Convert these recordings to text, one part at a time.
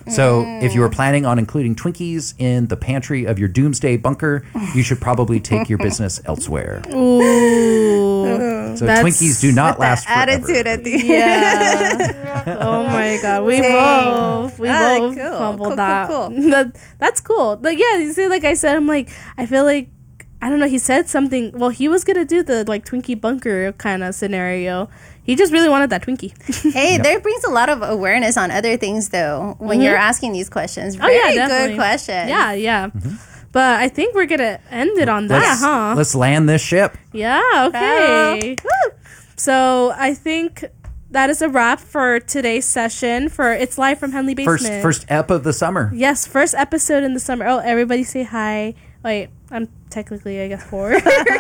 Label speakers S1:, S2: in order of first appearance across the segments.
S1: So if you were planning on including Twinkies in the pantry of your doomsday bunker, you should probably take your business elsewhere.
S2: Ooh.
S1: So Twinkies do not last forever.
S3: Attitude at the end.
S2: Yeah. Oh my God. We both fumbled that.
S3: Cool.
S2: That's cool. Like, yeah, you see, like I said, I'm like, I feel like, I don't know, he said something. Well, he was going to do the like Twinkie bunker kind of scenario. He just really wanted that Twinkie.
S3: Hey, that brings a lot of awareness on other things, though, when you're asking these questions. Very good question.
S2: Yeah, yeah. But I think we're going to end it on that,
S1: Let's land this ship.
S2: Yeah, okay. So I think that is a wrap for today's session for It's Live from Henley Basement.
S1: First ep of the summer.
S2: Yes, first episode in the summer. Oh, everybody say hi. Wait, I'm technically, I guess, 4.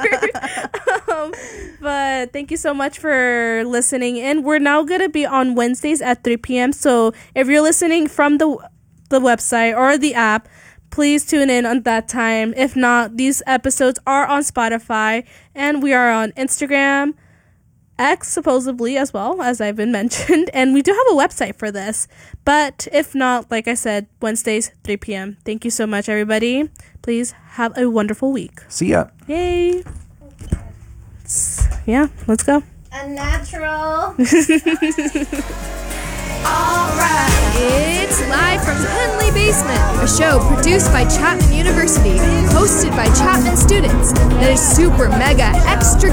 S2: But thank you so much for listening in. We're now going to be on Wednesdays at 3 p.m. So if you're listening from the website or the app, please tune in on that time. If not, these episodes are on Spotify, and we are on Instagram, X supposedly as well, as I've been mentioned, and we do have a website for this. But if not, like I said, Wednesdays 3 p.m. Thank you so much, everybody. Please have a wonderful week.
S1: See ya.
S2: Yay. Yeah, let's go.
S3: A natural.
S4: Alright, it's Live from Henley Basement, a show produced by Chapman University, hosted by Chapman students, that is super mega extra